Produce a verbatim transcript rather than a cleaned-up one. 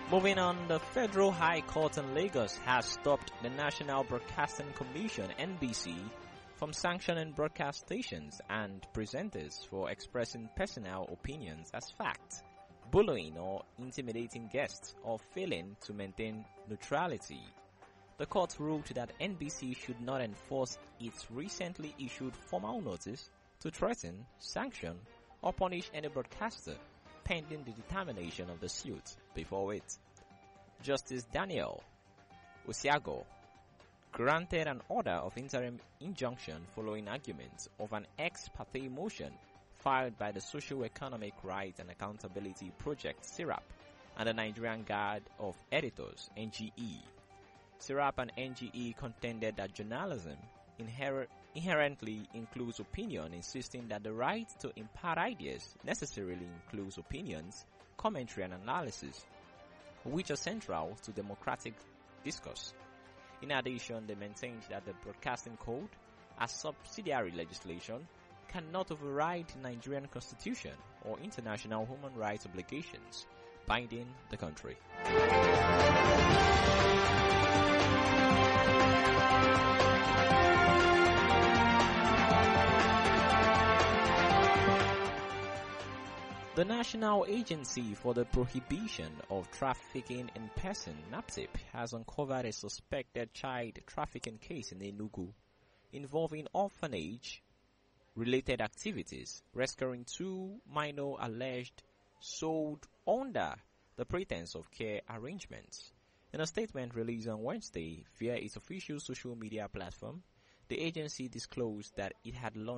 Moving on, the Federal High Court in Lagos has stopped the National Broadcasting Commission (N B C) from sanctioning broadcast stations and presenters for expressing personal opinions as fact, bullying or intimidating guests, or failing to maintain neutrality. The court ruled that N B C should not enforce its recently issued formal notice to threaten, sanction, or punish any broadcaster pending the determination of the suit before it. Justice Daniel Osiago granted an order of interim injunction following arguments of an ex parte motion filed by the Socio-Economic Rights and Accountability Project (SIRAP) and the Nigerian Guild of Editors (N G E). SIRAP and N G E contended that journalism inher- inherently includes opinion, insisting that the right to impart ideas necessarily includes opinions, commentary and analysis, which are central to democratic discourse. In addition, they maintained that the Broadcasting Code, as subsidiary legislation, cannot override the Nigerian Constitution or international human rights obligations binding the country. The National Agency for the Prohibition of Trafficking in Person (NAPTIP) has uncovered a suspected child trafficking case in Enugu involving orphanage-related activities, rescuing two minor alleged sold under the pretense of care arrangements. In a statement released on Wednesday via its official social media platform, the agency disclosed that it had launched